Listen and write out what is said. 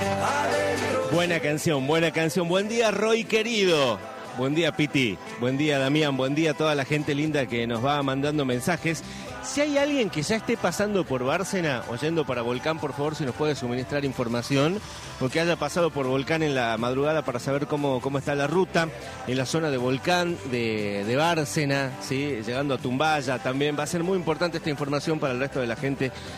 Buena canción, buena canción. Buen día, Roy querido. Buen día, Piti. Buen día, Damián. Buen día a toda la gente linda que nos va mandando mensajes. Si hay alguien que ya esté pasando por Bárcena o yendo para Volcán, por favor, si nos puede suministrar información, o que haya pasado por Volcán en la madrugada para saber cómo está la ruta en la zona de Volcán, de Bárcena, ¿sí? Llegando a Tumbaya también. Va a ser muy importante esta información para el resto de la gente